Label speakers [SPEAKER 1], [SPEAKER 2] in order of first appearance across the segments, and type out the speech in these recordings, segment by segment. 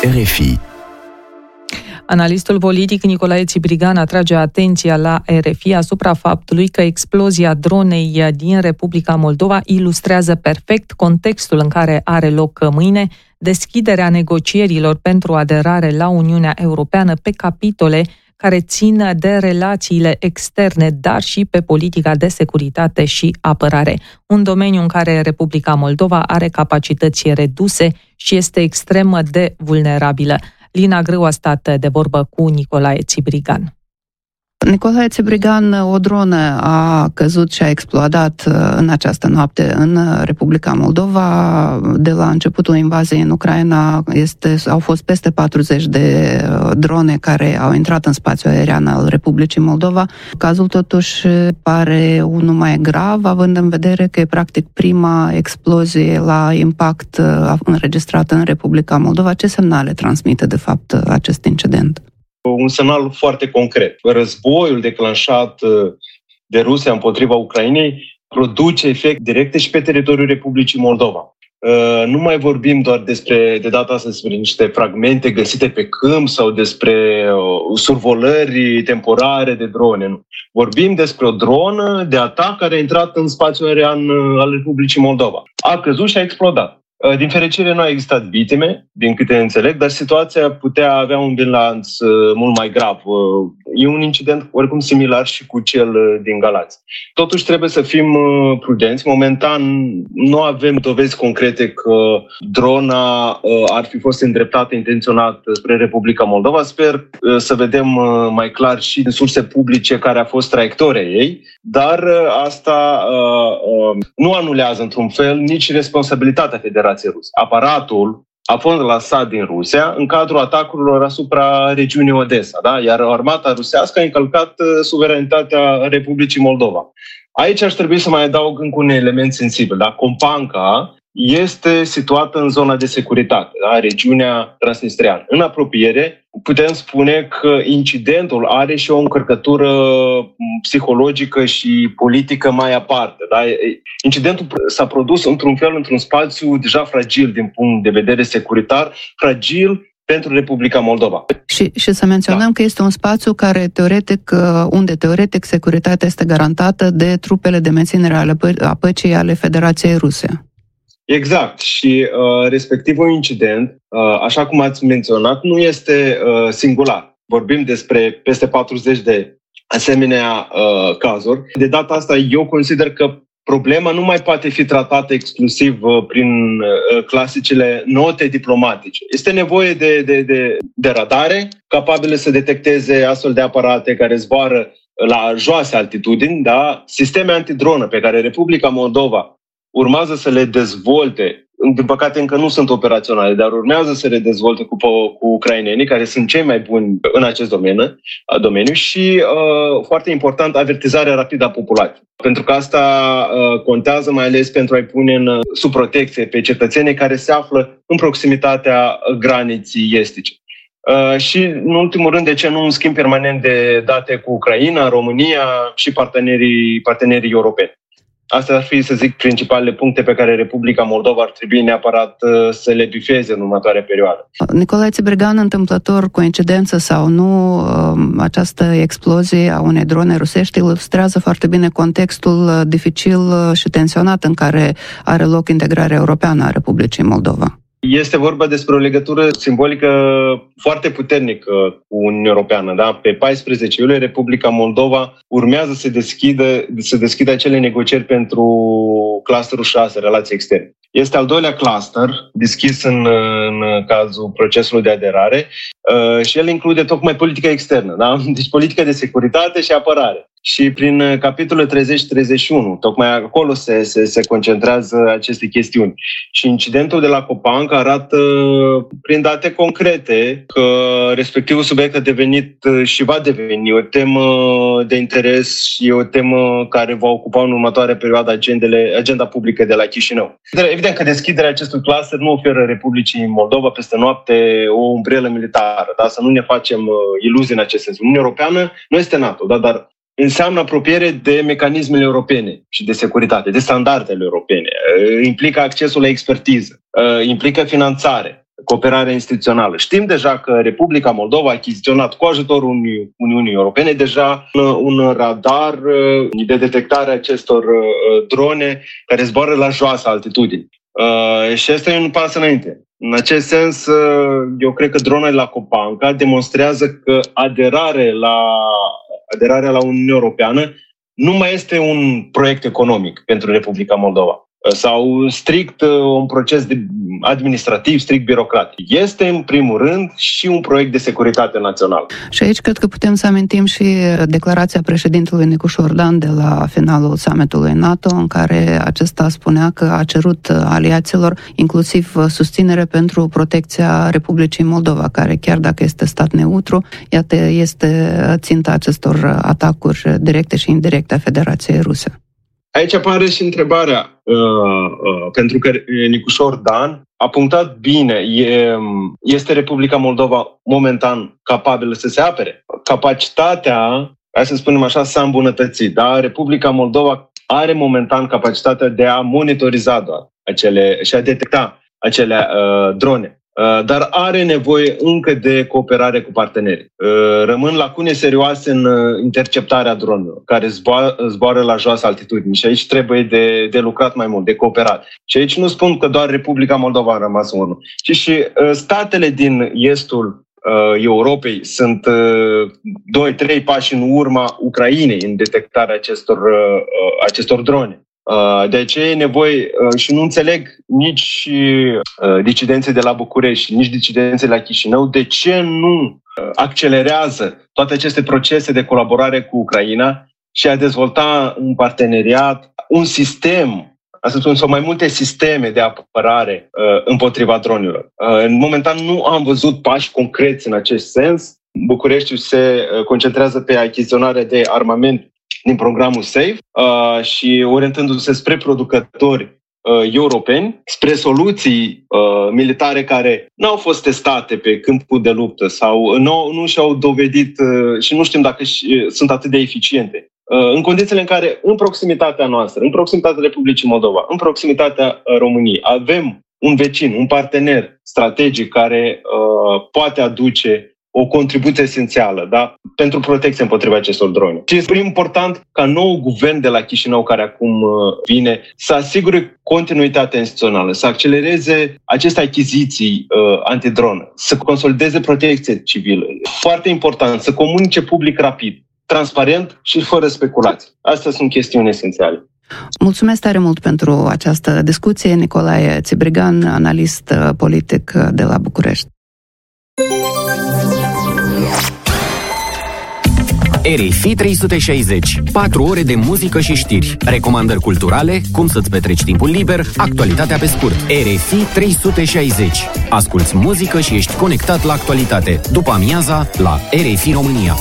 [SPEAKER 1] RFI.
[SPEAKER 2] Analistul politic Nicolae Țibrigan atrage atenția la RFI asupra faptului că explozia dronei din Republica Moldova ilustrează perfect contextul în care are loc mâine deschiderea negocierilor pentru aderare la Uniunea Europeană pe capitole care țin de relațiile externe, dar și pe politica de securitate și apărare. Un domeniu în care Republica Moldova are capacități reduse și este extrem de vulnerabilă. Lina Grâu a stat de vorbă cu Nicolae Țibrigan.
[SPEAKER 3] Nicolae Țibrigan, o dronă a căzut și a explodat în această noapte în Republica Moldova. De la începutul invaziei în Ucraina au fost peste 40 de drone care au intrat în spațiul aerian al Republicii Moldova. Cazul totuși pare unul mai grav, având în vedere că e practic prima explozie la impact înregistrată în Republica Moldova. Ce semnale transmite de fapt acest incident?
[SPEAKER 4] Un semnal foarte concret. Războiul declanșat de Rusia împotriva Ucrainei produce efecte directe și pe teritoriul Republicii Moldova. Nu mai vorbim doar de data asta despre niște fragmente găsite pe câmp sau despre survolări temporare de drone. Nu. Vorbim despre o dronă de atac care a intrat în spațiul aerian al Republicii Moldova. A căzut și a explodat. Din fericire nu au existat victime, din câte înțeleg, dar situația putea avea un bilanț mult mai grav. E un incident oricum similar și cu cel din Galați. Totuși trebuie să fim prudenți. Momentan nu avem dovezi concrete că drona ar fi fost îndreptată intenționat spre Republica Moldova. Sper să vedem mai clar și din surse publice care a fost traiectoria ei, dar asta nu anulează într-un fel nici responsabilitatea Federației Ruse. Aparatul a fost lăsat din Rusia în cadrul atacurilor asupra regiunii Odessa, da? Iar armata rusească a încălcat suveranitatea Republicii Moldova. Aici aș trebui să mai adaug încă un element sensibil. Da? Companca este situată în zona de securitate, da? Regiunea transnistreană. În apropiere, putem spune că incidentul are și o încărcătură psihologică și politică mai aparte. Da? Incidentul s-a produs într-un spațiu deja fragil din punct de vedere securitar, fragil pentru Republica Moldova.
[SPEAKER 3] Și să menționăm că este un spațiu unde teoretic securitatea este garantată de trupele de menținere a păcii ale Federației Ruse.
[SPEAKER 4] Exact. Și respectivul incident, așa cum ați menționat, nu este singular. Vorbim despre peste 40 de asemenea cazuri. De data asta eu consider că problema nu mai poate fi tratată exclusiv prin clasicele note diplomatice. Este nevoie de radare capabile să detecteze astfel de aparate care zboară la joase altitudini, da? Sisteme antidronă pe care Republica Moldova urmează să le dezvolte, din păcate încă nu sunt operaționale, dar urmează să le dezvolte cu ucrainenii, care sunt cei mai buni în acest domeniu și, foarte important, avertizarea rapidă a populației. Pentru că asta contează mai ales pentru a-i pune sub protecție pe cetățenii care se află în proximitatea graniții estice. Și, în ultimul rând, de ce nu un schimb permanent de date cu Ucraina, România și partenerii europeni. Astea ar fi, să zic, principalele puncte pe care Republica Moldova ar trebui neapărat să le bifeze în următoarea perioadă.
[SPEAKER 3] Nicolae Țibrigan, întâmplător, coincidență sau nu, această explozie a unei drone rusești ilustrează foarte bine contextul dificil și tensionat în care are loc integrarea europeană a Republicii Moldova.
[SPEAKER 4] Este vorba despre o legătură simbolică foarte puternică cu Uniunea Europeană. Da? Pe 14 iulie, Republica Moldova urmează să deschidă acele negocieri pentru clusterul 6, relații externe. Este al doilea cluster deschis în cazul procesului de aderare și el include tocmai politica externă, da? Deci politica de securitate și apărare. Și prin capitolul 30-31, tocmai acolo se concentrează aceste chestiuni. Și incidentul de la Companca arată prin date concrete că respectivul subiect a devenit și va deveni o temă de interes și o temă care va ocupa în următoarea perioadă agenda publică de la Chișinău. Evident că deschiderea acestui cluster nu oferă Republicii Moldova peste noapte o umbrelă militară, da? Să nu ne facem iluzii în acest sens. Uniunea Europeană nu este NATO, da? Dar înseamnă apropiere de mecanismele europene și de securitate, de standardele europene. Implică accesul la expertiză, implică finanțare, cooperarea instituțională. Știm deja că Republica Moldova a achiziționat cu ajutorul Uniunii Europene deja un radar de detectare a acestor drone care zboară la joasă altitudini. Și asta e un pas înainte. În acest sens, eu cred că dronele la Copanca demonstrează că aderarea la Uniunea Europeană nu mai este un proiect economic pentru Republica Moldova sau strict un proces administrativ, strict birocratic. Este, în primul rând, și un proiect de securitate națională.
[SPEAKER 3] Și aici cred că putem să amintim și declarația președintelui Nicușor Dan de la finalul summitului NATO, în care acesta spunea că a cerut aliaților inclusiv susținere pentru protecția Republicii Moldova, care, chiar dacă este stat neutru, iată, este ținta acestor atacuri directe și indirecte a Federației Ruse.
[SPEAKER 4] Aici apare și întrebarea, pentru că Nicușor Dan a punctat bine, este Republica Moldova momentan capabilă să se apere? Capacitatea, hai să spunem așa, s-a îmbunătățit. Da? Republica Moldova are momentan capacitatea de a monitoriza doar și a detecta acele drone. Dar are nevoie încă de cooperare cu partenerii. Rămân lacune serioase în interceptarea dronelor, care zboară la joasă altitudini și aici trebuie de lucrat mai mult, de cooperat. Și aici nu spun că doar Republica Moldova a rămas în urmă, ci și statele din estul Europei sunt 2-3 pași în urma Ucrainei în detectarea acestor drone. De aceea e nevoie și nu înțeleg nici disidenții de la București, nici disidenții de la Chișinău de ce nu accelerează toate aceste procese de colaborare cu Ucraina și a dezvolta un parteneriat, un sistem, sau mai multe sisteme de apărare împotriva dronelor. Momentan nu am văzut pași concreți în acest sens. Bucureștiul se concentrează pe achiziționarea de armament din programul SAFE și orientându-se spre producători europeni, spre soluții militare care nu au fost testate pe câmpul de luptă sau nu și-au dovedit și nu știm dacă sunt atât de eficiente. În condițiile în care, în proximitatea noastră, în proximitatea Republicii Moldova, în proximitatea României, avem un vecin, un partener strategic care poate aduce o contribuție esențială, da, pentru protecție împotriva acestor drone. Și este important ca nou guvern de la Chișinău, care acum vine, să asigure continuitatea instituțională, să accelereze aceste achiziții antidronă, să consolideze protecția civilă. Foarte important, să comunice public rapid, transparent și fără speculații. Astea sunt chestiuni esențiale.
[SPEAKER 3] Mulțumesc tare mult pentru această discuție, Nicolae Țibrigan, analist politic de la București.
[SPEAKER 1] RFI 360. 4 ore de muzică și știri, recomandări culturale, cum să-ți petreci timpul liber, actualitatea pe scurt. RFI 360. Asculți muzică și ești conectat la actualitate. După amiaza, la RFI România.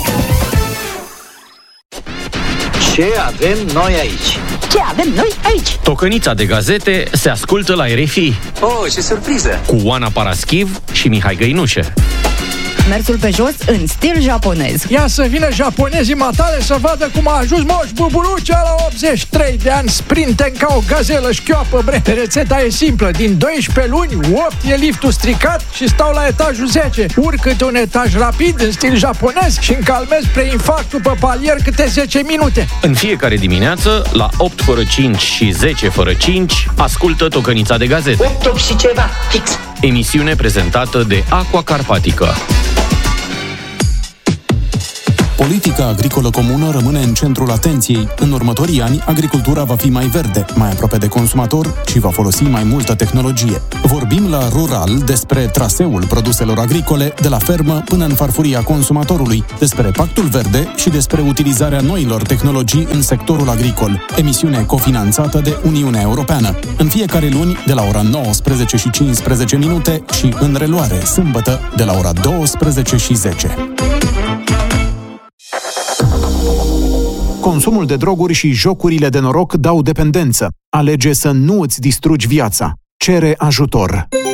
[SPEAKER 5] Ce avem noi aici?
[SPEAKER 6] Ce avem noi aici?
[SPEAKER 1] Tocănița de gazete se ascultă la RFI.
[SPEAKER 5] Oh, ce surpriză!
[SPEAKER 1] Cu Oana Paraschiv și Mihai Găinușe.
[SPEAKER 6] Mersul pe jos în stil japonez.
[SPEAKER 7] Ia să vină japonezii matale să vadă cum a ajuns Moș Bubulucea la 83 de ani, sprinten ca o gazelă șchioapă, bre. Rețeta e simplă, din 12 luni, 8 e liftul stricat și stau la etajul 10. Urc câte un etaj rapid în stil japonez și încalmez preinfarctul pe palier câte 10 minute.
[SPEAKER 1] În fiecare dimineață, la 8 fără 5 și 10 fără 5, ascultă Tocănița de gazete.
[SPEAKER 6] 8 și ceva, fix.
[SPEAKER 1] Emisiune prezentată de Aqua Carpatica.
[SPEAKER 8] Politica agricolă comună rămâne în centrul atenției. În următorii ani, agricultura va fi mai verde, mai aproape de consumator și va folosi mai multă tehnologie. Vorbim la Rural despre traseul produselor agricole de la fermă până în farfuria consumatorului, despre Pactul Verde și despre utilizarea noilor tehnologii în sectorul agricol. Emisiune cofinanțată de Uniunea Europeană. În fiecare luni, de la ora 19 și 15 minute și în reluare, sâmbătă, de la ora 12 și 10. Consumul de droguri și jocurile de noroc dau dependență. Alege să nu îți distrugi viața. Cere ajutor.